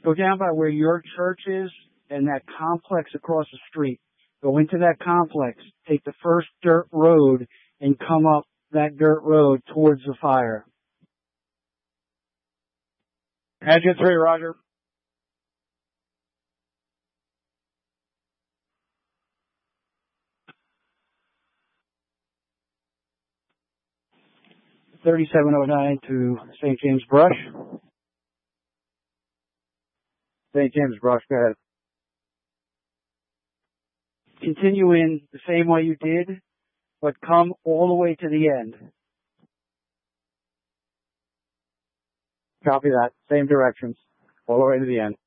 Go down by where your church is and that complex across the street. Go into that complex, take the first dirt road, and come up that dirt road towards the fire. Engine 3, roger. .3709 to St. James Brush. St. James Brush, go ahead. Continue in the same way you did, but come all the way to the end. Copy that. Same directions. All the way to the end.